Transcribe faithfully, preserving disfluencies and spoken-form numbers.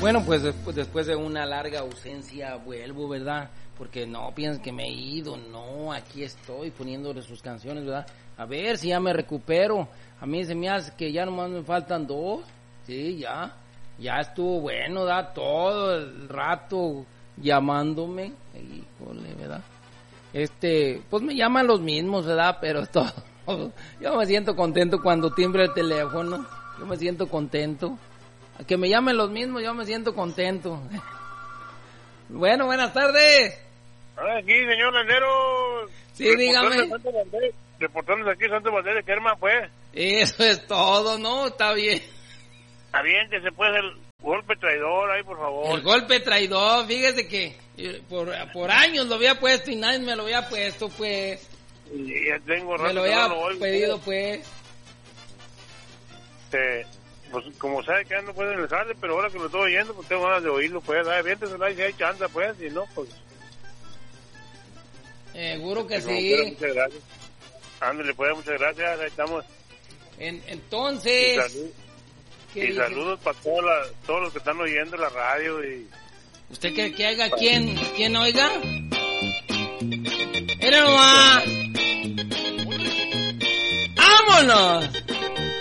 Bueno, pues después, después de una larga ausencia vuelvo, ¿verdad? Porque no piensan que me he ido, no, aquí estoy poniéndole sus canciones, ¿verdad? A ver si ya me recupero. A mí se me hace que ya nomás me faltan dos. Sí, ya, ya estuvo bueno, ¿verdad? Todo el rato llamándome. Híjole, ¿verdad? Este, pues me llaman los mismos, ¿verdad? Pero todo. Yo me siento contento cuando timbra el teléfono. Yo me siento contento. A que me llamen los mismos, yo me siento contento. Bueno, buenas tardes. Aquí, señor Landero. Sí, dígame. Reportando aquí Santo Valdés de Kerma, pues. Eso es todo, ¿no? Está bien. Está bien que se puede el golpe traidor ahí, por favor. El golpe traidor, fíjese que por, por años lo había puesto y nadie me lo había puesto, pues. Y ya tengo rato me lo que había no lo oigo, pedido, pues. Este, pues como sabe que no puede dejarle, pero ahora que lo estoy oyendo, pues tengo ganas de oírlo, pues. A ver, si hay chance, pues, si no, pues. Seguro que pues, sí. Quiero, muchas gracias. Ándale, pues, muchas gracias, ahí estamos. En, entonces... Y, salud, y saludos para todos, la, todos los que están oyendo la radio y... ¿Usted cree que haga quién, quién oiga? ¡Era nomás! ¡Vámonos!